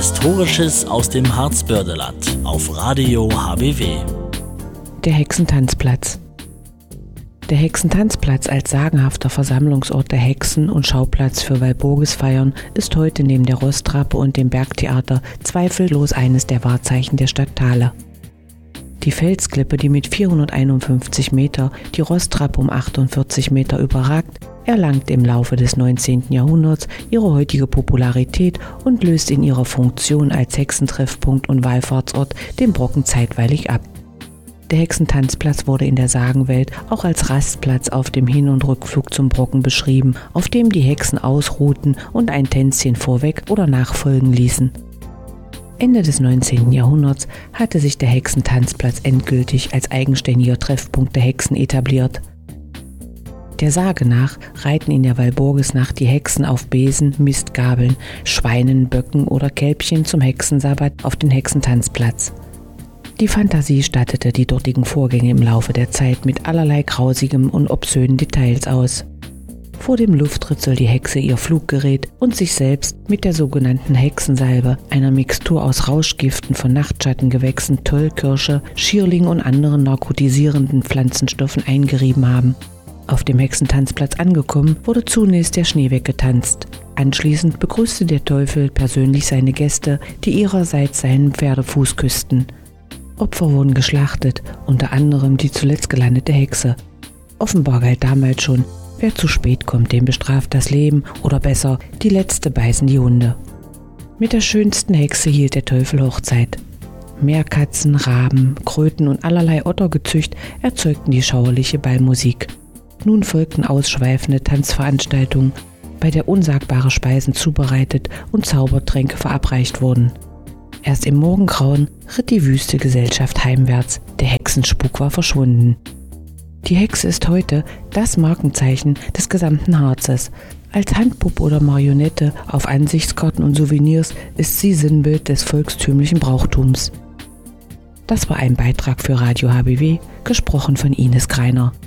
Historisches aus dem Harzbördeland auf Radio HBW. Der Hexentanzplatz. Der Hexentanzplatz als sagenhafter Versammlungsort der Hexen und Schauplatz für Walpurgisfeiern ist heute neben der Rostrappe und dem Bergtheater zweifellos eines der Wahrzeichen der Stadt Thale. Die Felsklippe, die mit 451 Meter die Rostrappe um 48 Meter überragt, erlangt im Laufe des 19. Jahrhunderts ihre heutige Popularität und löst in ihrer Funktion als Hexentreffpunkt und Wallfahrtsort den Brocken zeitweilig ab. Der Hexentanzplatz wurde in der Sagenwelt auch als Rastplatz auf dem Hin- und Rückflug zum Brocken beschrieben, auf dem die Hexen ausruhten und ein Tänzchen vorweg oder nachfolgen ließen. Ende des 19. Jahrhunderts hatte sich der Hexentanzplatz endgültig als eigenständiger Treffpunkt der Hexen etabliert. Der Sage nach reiten in der Walpurgisnacht die Hexen auf Besen, Mistgabeln, Schweinen, Böcken oder Kälbchen zum Hexensabbat auf den Hexentanzplatz. Die Fantasie stattete die dortigen Vorgänge im Laufe der Zeit mit allerlei grausigem und obszönen Details aus. Vor dem Luftritt soll die Hexe ihr Fluggerät und sich selbst mit der sogenannten Hexensalbe, einer Mixtur aus Rauschgiften von Nachtschattengewächsen, Tollkirsche, Schierling und anderen narkotisierenden Pflanzenstoffen eingerieben haben. Auf dem Hexentanzplatz angekommen, wurde zunächst der Schnee weggetanzt. Anschließend begrüßte der Teufel persönlich seine Gäste, die ihrerseits seinen Pferdefuß küssten. Opfer wurden geschlachtet, unter anderem die zuletzt gelandete Hexe. Offenbar galt damals schon: Wer zu spät kommt, dem bestraft das Leben, oder besser, die Letzte beißen die Hunde. Mit der schönsten Hexe hielt der Teufel Hochzeit. Meerkatzen, Raben, Kröten und allerlei Ottergezücht erzeugten die schauerliche Ballmusik. Nun folgten ausschweifende Tanzveranstaltungen, bei der unsagbare Speisen zubereitet und Zaubertränke verabreicht wurden. Erst im Morgengrauen ritt die wüste Gesellschaft heimwärts, der Hexenspuk war verschwunden. Die Hexe ist heute das Markenzeichen des gesamten Harzes. Als Handpuppe oder Marionette auf Ansichtskarten und Souvenirs ist sie Sinnbild des volkstümlichen Brauchtums. Das war ein Beitrag für Radio HBW, gesprochen von Ines Greiner.